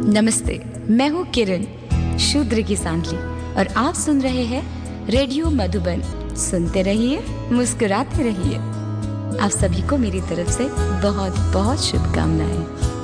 नमस्ते, मैं हूँ किरण, शूद्र की सांडली, और आप सुन रहे हैं रेडियो मधुबन। सुनते रहिए, मुस्कुराते रहिए। आप सभी को मेरी तरफ से बहुत बहुत शुभकामनाएं।